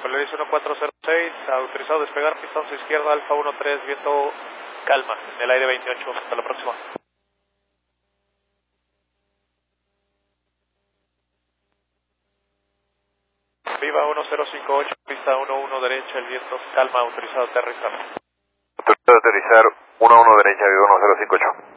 Polaris 1406, autorizado a despegar, pistón a izquierda, Alfa 13, viento calma, en el aire 28, hasta la próxima. Viva 1058, pista 11 derecha, el viento calma, autorizado a aterrizar. Autorizado a aterrizar, 11 derecha, Viva 1058.